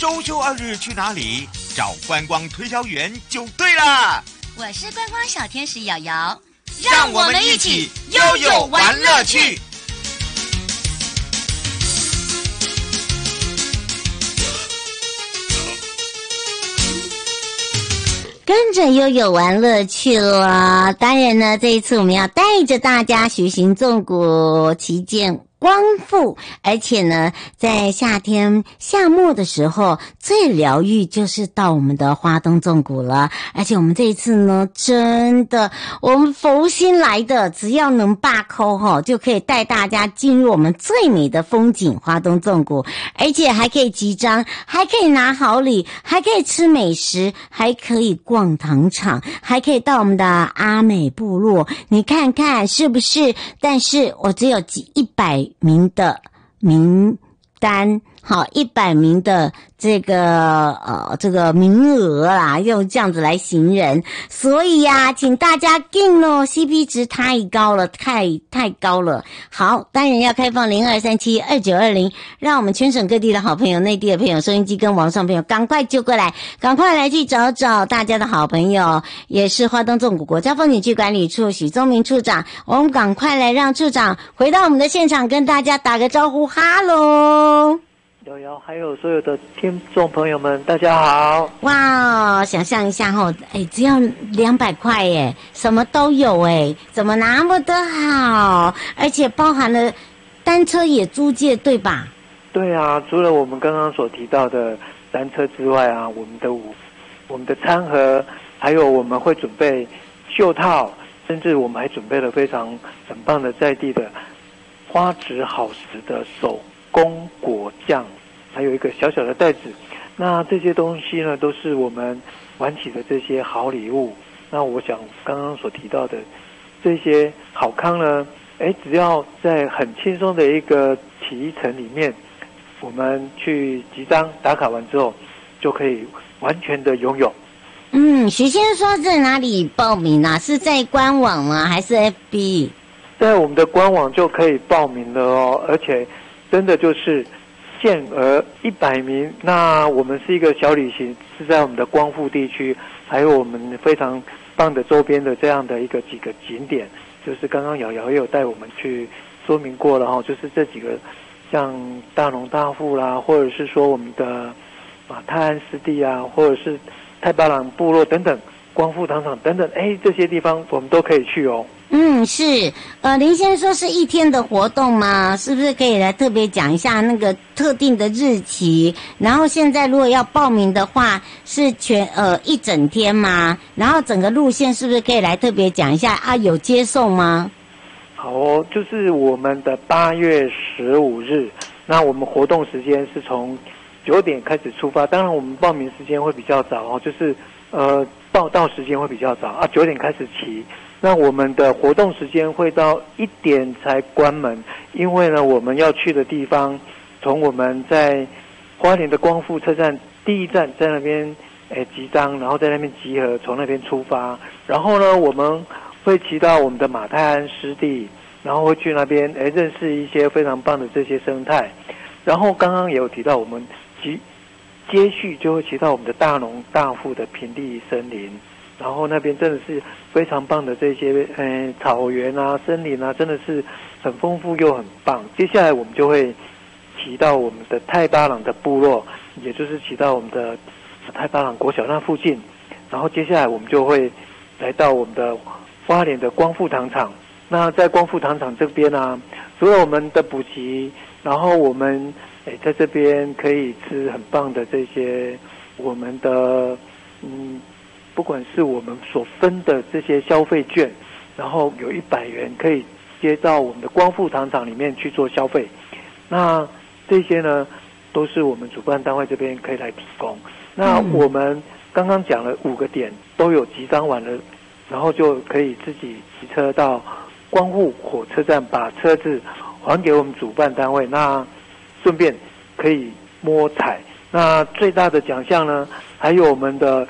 周休2日去哪里？找观光推销员就对了。 我是观光小天使瑶瑶， 让我们一起悠悠玩乐趣。 跟着悠悠玩乐趣了。当然呢，这一次我们要带着大家徐行纵谷，旗舰光复，而且呢，在夏天夏末的时候，最疗愈就是到我们的花东纵谷了。而且我们这一次呢，真的，我们佛心来的，只要能罢扣齁，就可以带大家进入我们最美的风景花东纵谷，而且还可以集章，还可以拿好礼，还可以吃美食，还可以逛糖厂，还可以到我们的阿美部落，你看看是不是？但是我只有100名的名单，好，100名的这个名额啦，用这样子来形容。所以呀，请大家订咯 ，CP 值太高了，太高了。好，当然要开放02372920，让我们全省各地的好朋友、内地的朋友、收音机跟网上朋友赶快就过来，赶快来去找找大家的好朋友，也是花东纵谷国家风景区管理处许宗明处长，我们赶快来让处长回到我们的现场，跟大家打个招呼，哈喽。 瑶瑶，还有所有的听众朋友们，大家好！ 哇，想象一下吼，只要200块耶，什么都有耶，怎么那么的好？而且包含了单车也租借，对吧？ 对啊，除了我们刚刚所提到的单车之外啊，我们的餐盒，还有我们会准备袖套，甚至我们还准备了很棒的在地的花质好食的手工果酱，还有一个小小的袋子。那这些东西呢，都是我们玩起的这些好礼物。那我想刚刚所提到的这些好康呢，只要在很轻松的一个起一层里面，我们去集章打卡完之后，就可以完全的拥有。 许先生说在哪里报名啊？是在官网吗？还是 FB？ 在我们的官网就可以报名了哦，而且真的就是限额100名。那我们是一个小旅行，是在我们的光复地区，还有我们非常棒的周边的这样的几个景点，就是刚刚瑶瑶也有带我们去说明过了哈，就是这几个像大农大富啦，或者是说我们的泰安湿地啊，或者是太巴朗部落等等，光复糖厂等等，这些地方我们都可以去哦。 是，林先生说是1天的活动吗？是不是可以来特别讲一下那个特定的日期？然后现在如果要报名的话，是1整天吗？然后整个路线是不是可以来特别讲一下啊？有接送吗？ 好哦，就是我们的8月15日，那我们活动时间是从9点开始出发，当然我们报名时间会比较早哦，就是报到时间会比较早9点开始骑。那我们的活动时间会到1点才关门，因为呢，我们要去的地方，从我们在花莲的光复车站第1站在那边集章，然后在那边集合，从那边出发，然后呢，我们会骑到我们的马太安湿地，然后会去那边认识一些非常棒的这些生态，然后刚刚也有提到我们接续就会骑到我们的大农大富的平地森林。然后那边真的是非常棒的这些草原啊、森林啊，真的是很丰富又很棒。接下来我们就会骑到我们的太巴朗的部落，也就是骑到我们的太巴朗国小那附近。然后接下来我们就会来到我们的花莲的光复糖厂。那在光复糖厂这边啊，除了我们的补给，然后我们在这边可以吃很棒的这些我们的不管是我们所分的这些消费券，然后有100元可以接到我们的光复糖厂里面去做消费，那这些呢都是我们主办单位这边可以来提供。那我们刚刚讲了5个点都有集章完了，然后就可以自己骑车到光复火车站，把车子还给我们主办单位，那顺便可以摸彩。那最大的奖项呢，还有我们的